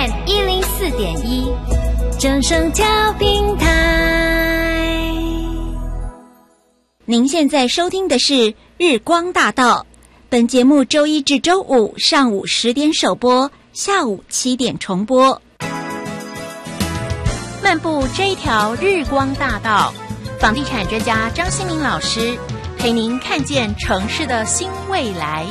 FM 104.1，正声调频台。您现在收听的是日光大道，本节目周一至周五上午10点首播，下午7点重播。漫步这一条日光大道，房地产专家张新民老师陪您看见城市的新未来。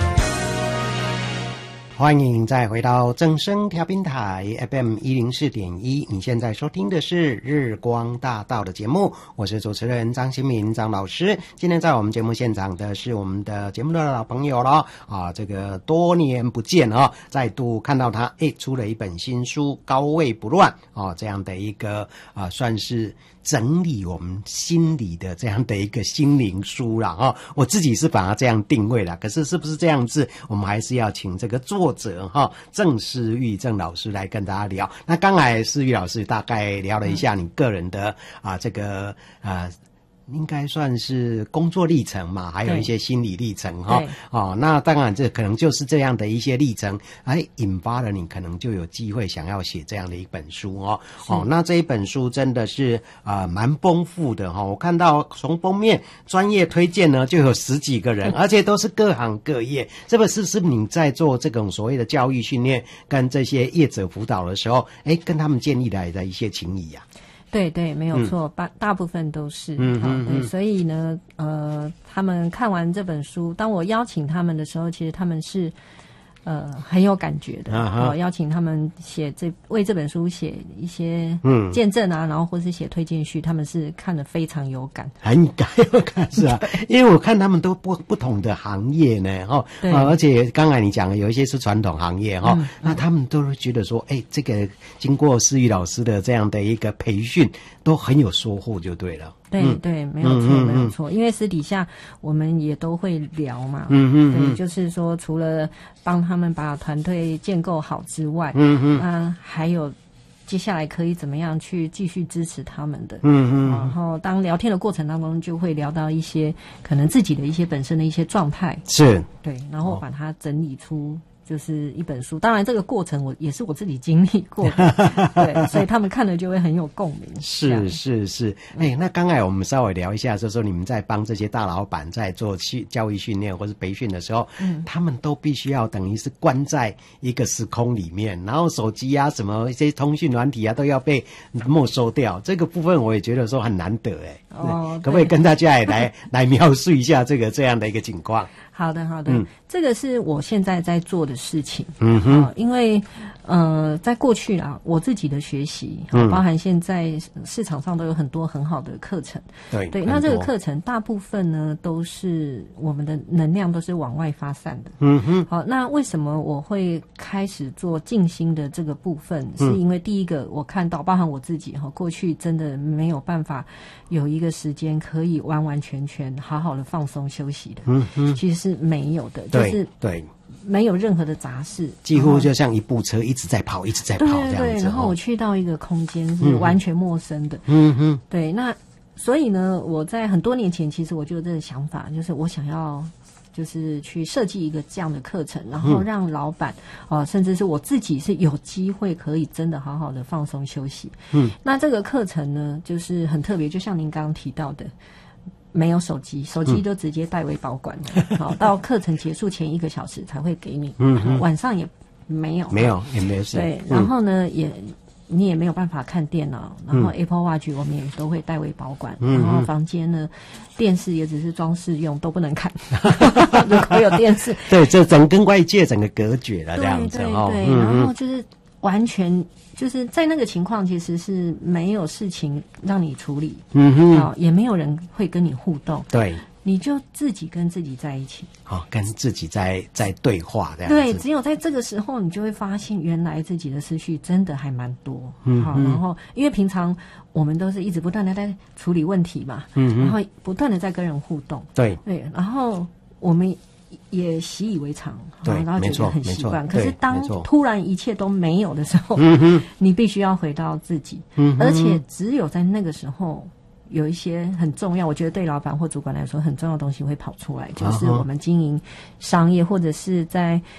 欢迎再回到正声调频台 FM 104.1，你现在收听的是日光大道的节目，我是主持人张新民张老师。今天在我们节目现场的是我们的节目的老朋友了这个多年不见再度看到他出了一本新书《高位不乱》这样的一个算是整理我们心理的这样的一个心灵书啦我自己是把它这样定位啦，可是是不是这样子，我们还是要请这个作者郑思玉郑老师来跟大家聊。那刚才思玉老师大概聊了一下你个人的这个应该算是工作历程嘛，还有一些心理历程那当然这可能就是这样的一些历程引发了你可能就有机会想要写这样的一本书那这一本书真的是蛮丰富的我看到从封面专业推荐呢就有10几个人而且都是各行各业，这个是你在做这种所谓的教育训练跟这些业者辅导的时候跟他们建立来的一些情谊对对，没有错，大部分都是对，所以呢他们看完这本书，当我邀请他们的时候，其实他们是很有感觉的邀请他们为这本书写一些见证然后或是写推荐序，他们是看得非常有感， 很有感是因为我看他们都不同的行业呢而且刚才你讲的有一些是传统行业那他们都会觉得说这个经过思玉老师的这样的一个培训都很有收获就对了。 对对，没有错没有错，因为私底下我们也都会聊嘛对，就是说除了帮他们把团队建构好之外还有接下来可以怎么样去继续支持他们的然后当聊天的过程当中就会聊到一些可能自己的一些本身的一些状态，是对，然后把它整理出就是一本书，当然这个过程也是我自己经历过的对，所以他们看了就会很有共鸣。 是那刚才我们稍微聊一下，就是说你们在帮这些大老板在做教育训练或是培训的时候他们都必须要等于是关在一个时空里面，然后手机什么一些通讯软体都要被没收掉，这个部分我也觉得说很难得可不可以跟大家也来描述一下这样的一个情况？ 好的这个是我现在在做的事情因为在过去我自己的学习包含现在市场上都有很多很好的课程对，那这个课程大部分呢都是我们的能量都是往外发散的好，那为什么我会开始做静心的这个部分是因为第一个我看到包含我自己过去真的没有办法有一个时间可以完完全全好好的放松休息的其实是没有的，就是对没有任何的杂事， 几乎就像一部车一直在跑这样子对，然后我去到一个空间是完全陌生的对，那所以呢我在很多年前其实我就有这个想法，就是我想要就是去设计一个这样的课程，然后让老板甚至是我自己是有机会可以真的好好的放松休息那这个课程呢就是很特别，就像您刚刚提到的没有手机就直接代为保管好，到课程结束前1个小时才会给你晚上也没有事对，然后呢你也没有办法看电脑，然后 Apple Watch 我们也都会代为保管然后房间呢电视也只是装饰用，都不能看如果有电视对，这跟外界整个隔绝了这样子对然后就是完全就是在那个情况其实是没有事情让你处理也没有人会跟你互动，对，你就自己跟自己在一起跟自己在对话这样子， 对，只有在这个时候你就会发现原来自己的思绪真的还蛮多然后因为平常我们都是一直不断的在处理问题嘛然后不断的在跟人互动，对，然后我们也习以为常然后觉得很习惯，可是当突然一切都没有的时候你必须要回到自己而且只有在那个时候有一些很重要，我觉得对老板或主管来说很重要的东西会跑出来，就是我们经营商业或者是在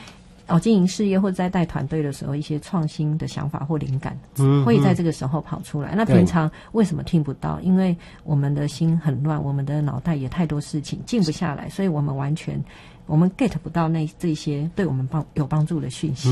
经营事业或者在带团队的时候，一些创新的想法或灵感，会在这个时候跑出来。那平常为什么听不到？因为我们的心很乱，我们的脑袋也太多事情，静不下来，所以我们get 不到这些对我们有帮助的讯息。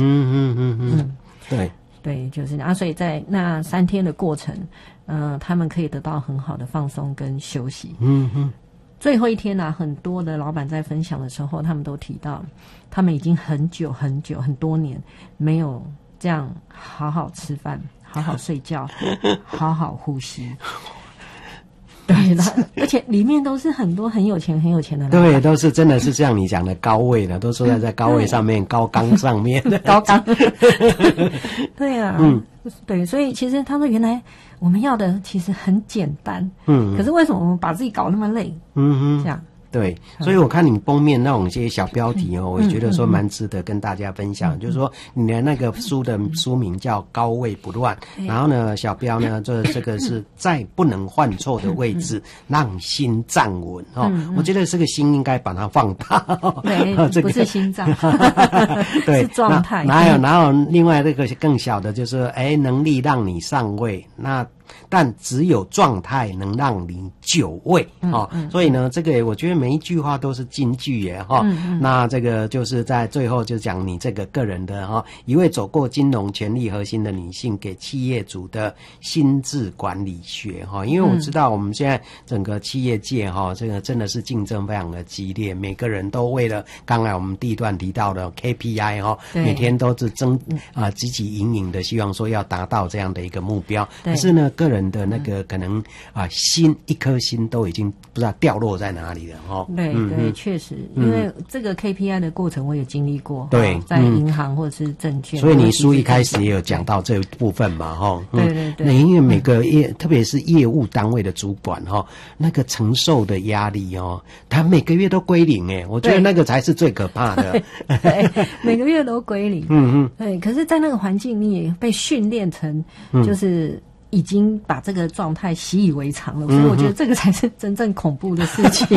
对，就是所以在那3天的过程，他们可以得到很好的放松跟休息。最后一天很多的老板在分享的时候，他们都提到，他们已经很久很多年没有这样好好吃饭、好好睡觉、好好呼吸。对，而且里面都是很多很有钱的老板， 对，都是真的是像你讲的高位的，都坐在高位上面、高岗上面的高岗。对啊，对，所以其实他说，原来我们要的其实很简单，可是为什么我们把自己搞那么累？这样。 对，所以我看你封面那种一些小标题我也觉得说蛮值得跟大家分享。就是说你的那个书的书名叫《高位不乱》，然后呢，小标呢，这个是在不能犯错的位置让心站稳我觉得这个心应该把它放大对，不是心脏， 对， 是状态。 然后另外这个更小的就是能力让你上位，但只有状态能让你久位所以呢，这个我觉得每一句话都是金句耶那这个就是在最后就讲你这个个人的一位走过金融权力核心的女性给企业主的心智管理学因为我知道我们现在整个企业界这个真的是竞争非常的激烈，每个人都为了刚才我们第一段提到的 KPI 每天都是积极营营的希望说要达到这样的一个目标，可是呢个人的那个可能一颗心都已经不知道掉落在哪里了对，确实，因为这个 KPI 的过程我也经历过， 对， 在银行或者是证券， 所以你书一开始也有讲到这部分嘛对， 因为每个特别是业务单位的主管那个承受的压力他每个月都归零我觉得那个才是最可怕的。 对，每个月都归零对，可是在那个环境你也被训练成就是已经把这个状态习以为常了，所以我觉得这个才是真正恐怖的事情。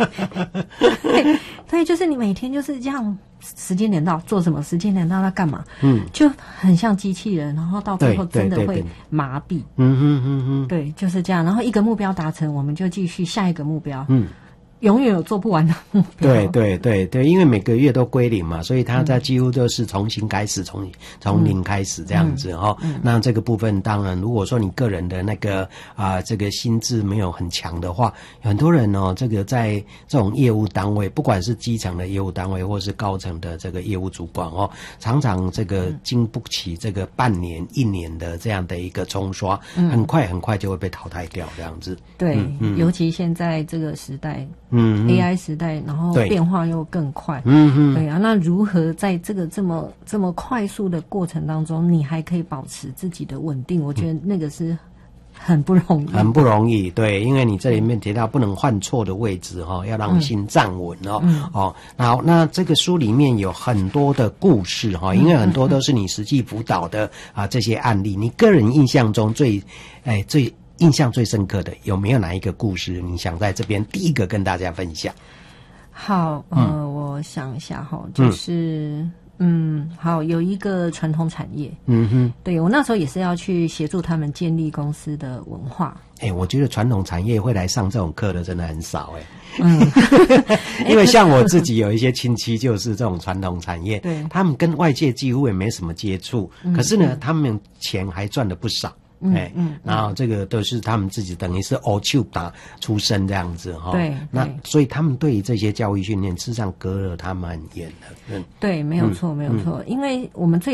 对，就是你每天就是这样，时间点到做什么，时间点到要干嘛，就很像机器人，然后到最后真的会麻痹。对，就是这样。然后一个目标达成，我们就继续下一个目标。永远有做不完的目标。对，因为每个月都归零嘛，所以他在几乎都是重新开始，从零开始这样子那这个部分当然，如果说你个人的那个这个心智没有很强的话，很多人这个在这种业务单位，不管是基层的业务单位或是高层的这个业务主管常常这个经不起这个半年、1年的这样的一个冲刷，很快就会被淘汰掉这样子。 对，尤其现在这个时代。AI 时代，然后变化又更快，对啊，那如何在这个这么快速的过程当中，你还可以保持自己的稳定？我觉得那个是很不容易，对，因为你这里面提到不能犯错的位置要让心站稳好，那这个书里面有很多的故事因为很多都是你实际辅导的这些案例，你个人印象中最印象最深刻的有没有哪一个故事你想在这边第一个跟大家分享？ 好，我想一下就是好，有一个传统产业，对，我那时候也是要去协助他们建立公司的文化。 我觉得传统产业会来上这种课的真的很少因为像我自己有一些亲戚就是这种传统产业，对，他们跟外界几乎也没什么接触，可是呢，他们钱还赚了不少。然后这个都是他们自己等于是欧丘打出身这样子对， 那所以他们对于这些教育训练事实上隔了他们很远的。 对，没有错，因为我们最